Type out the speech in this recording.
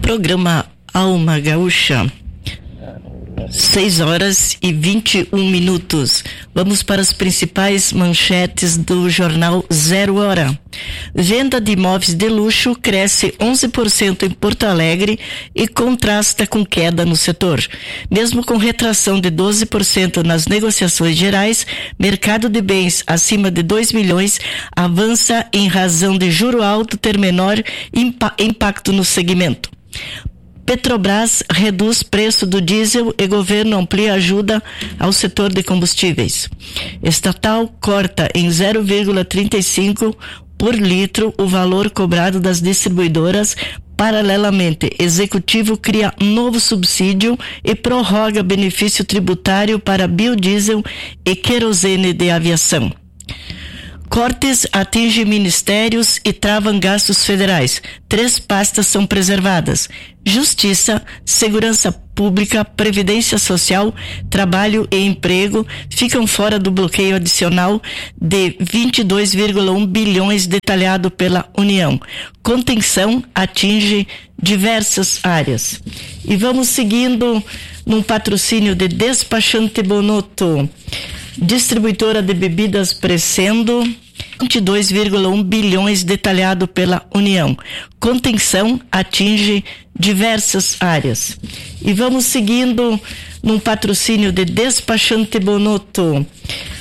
Programa Alma Gaúcha. 6h21. Vamos para as principais manchetes do jornal 0 Hora. Venda de imóveis de luxo cresce 11% em Porto Alegre e contrasta com queda no setor. Mesmo com retração de 12% nas negociações gerais, mercado de bens acima de 2 milhões avança em razão de juro alto ter menor impacto no segmento. Petrobras reduz preço do diesel e governo amplia ajuda ao setor de combustíveis. Estatal corta em 0,35 por litro o valor cobrado das distribuidoras. Paralelamente, Executivo cria novo subsídio e prorroga benefício tributário para biodiesel e querosene de aviação. Cortes atingem ministérios e travam gastos federais. 3 pastas são preservadas: Justiça, Segurança Pública, Previdência Social, Trabalho e Emprego ficam fora do bloqueio adicional de 22,1 bilhões detalhado pela União. Contenção atinge diversas áreas. E vamos seguindo num patrocínio de Despachante Bonotto. Distribuidora de bebidas Crescendo, 22,1 bilhões detalhado pela União. Contenção atinge diversas áreas. E vamos seguindo num patrocínio de Despachante Bonotto.